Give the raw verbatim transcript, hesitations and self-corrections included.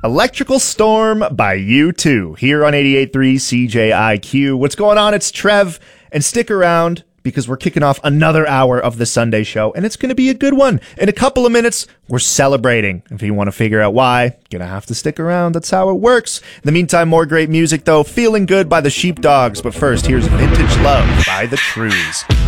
Electrical Storm by U two here on eighty-eight point three C J I Q. What's going on? It's Trev, and stick around because we're kicking off another hour of the Sunday show, and it's going to be a good one. In a couple of minutes, we're celebrating. If you want to figure out why, you're going to have to stick around. That's how it works. In the meantime, more great music, though. Feeling Good by the Sheepdogs. But first, here's Vintage Love by the Trews.